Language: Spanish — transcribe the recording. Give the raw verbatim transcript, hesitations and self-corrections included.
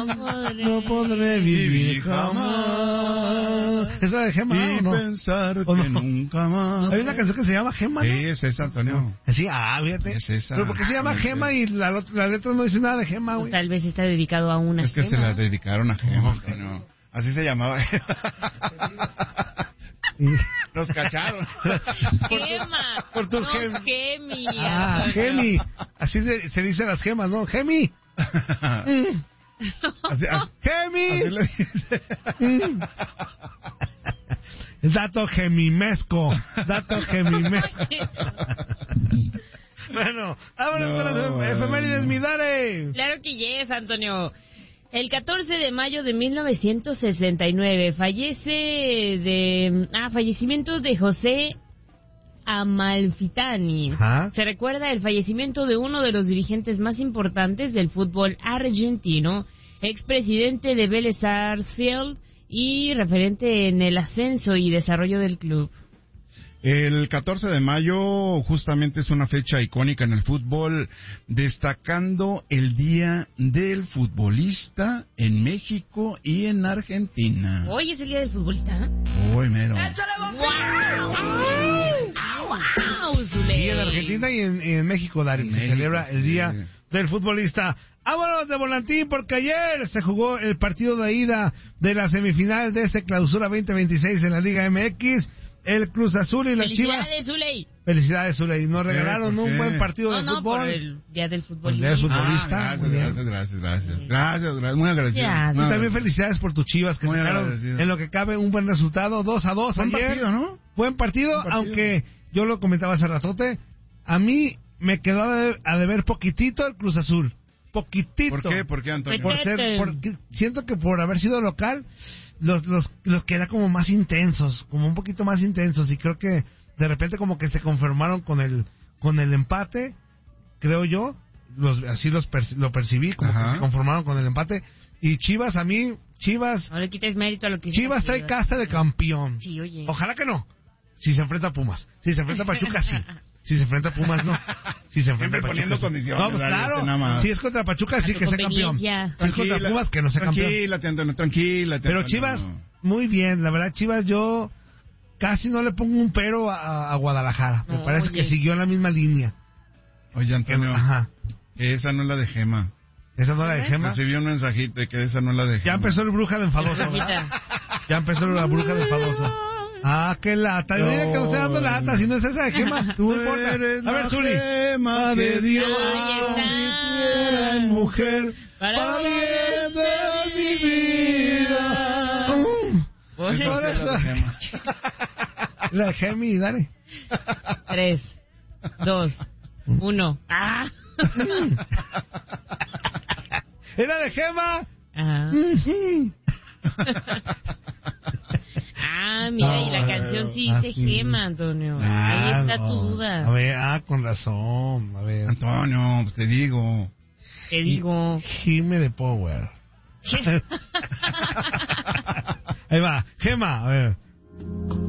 No podré, no podré vivir jamás. ¿Es la de Gema y o no? pensar ¿O no? que nunca más. Hay una canción que se llama Gema, ¿no? Sí, es esa, Antonio. Sí, ah, fíjate. Es esa. Pero ¿por qué se llama Gema y la, la letra no dice nada de Gema, Pues güey? tal vez está dedicado a una Es que se Gema. la dedicaron a Gema, Antonio. Así se llamaba. Nos cacharon. Gema. por tus no, gem- Gemi. Ah, Antonio. Gemi. Así se, se dicen las gemas, ¿no? Gemi. Mm. Así, así, Gemi. así le dice. Mm. Dato gemimesco. Dato gemimesco. Bueno, vámonos No, con las bueno. efemérides, mi Dare. Claro que yes, Antonio. El catorce de mayo de mil novecientos sesenta y nueve fallece de... Ah, fallecimiento de José Amalfitani. Ajá. Se recuerda el fallecimiento de uno de los dirigentes más importantes del fútbol argentino, expresidente de Vélez Sarsfield y referente en el ascenso y desarrollo del club. El catorce de mayo justamente es una fecha icónica en el fútbol, destacando el Día del Futbolista en México y en Argentina. Hoy es el día del futbolista. Uy, mero. ¡Wow! ¡Wow, Zuley! Y en Argentina y en, y en México, Dari, En se México, celebra el sí. Día del Futbolista. Vámonos de volantín porque ayer se jugó el partido de ida de las semifinales de este Clausura veinte veintiséis en la Liga M X. El Cruz Azul y las Chivas. ¡Felicidades, Zuley! Felicidades, Zuley. Nos regalaron ¿Por qué? un buen partido No, de no, fútbol. por el día del El futbolista. día del fútbol. Ah, futbolista, gracias, muy bien. gracias, gracias, gracias. Gracias, gracias, muy agradecido. Ya, Muy Y también agradecido. felicidades por tus Chivas que Muy sacaron agradecido. en lo que cabe un buen resultado, dos a dos Buen ayer. partido, ¿no? Buen partido, Buen partido. aunque yo lo comentaba hace ratote, a mí me quedó a de- a deber poquitito el Cruz Azul. Poquitito. ¿Por qué? ¿Por qué, Antonio? Por ser, porque siento que por haber sido local, los, los, los que eran como más intensos, como un poquito más intensos, y creo que de repente como que se conformaron con el, con el empate, creo yo, los, así los perci- lo percibí, como Ajá. que se conformaron con el empate, y Chivas a mí, Chivas, No le quites mérito a lo que Chivas trae casta de campeón. Sí, oye. Ojalá que no. Si se enfrenta a Pumas. Si se enfrenta a Pachuca, sí. Si se enfrenta a Pumas, no. Si se enfrenta Siempre a Pachuca, poniendo sí. condiciones, No, pues Dale, claro. este nada más. Si es contra Pachuca, sí tu que sea campeón. conveniencia. Si es contra Pumas, que no sea campeón. Tranquila, Antonio, tranquila. Pero Chivas, muy bien. La verdad, Chivas, yo casi no le pongo un pero a, a Guadalajara. Me No, parece oye. que siguió en la misma línea. Oye, Antonio, Ajá. esa no es la de Gema. Esa no la de Gema. Recibí un mensajito de que esa no es la de Gema. Ya empezó el bruja de enfadoso. ¿verdad? Mensajita. Ya empezó la bruja de enfadoso. Ah, qué lata. Yo diría que no estoy dando lata. Si no es esa de Gema, no Tú importa. eres A ver, la Zuli. Gema de Dios. Ahí está. Convirtiera en mujer Para para bien de mi vida. Mm. Pues, Esa sí es la de Gema. La de Gemi, dale. Tres, dos, uno. ¡Ah! ¿Era de Gema? Ajá. Ujú. Ah, mira, y la No, canción sí ah, dice sí. Gema, Antonio. Ah, Ahí está no. tu A duda. ver, ah, con razón. A ver. Antonio, pues te digo. Te digo. Gime de Power. Ahí va, Gema, a ver.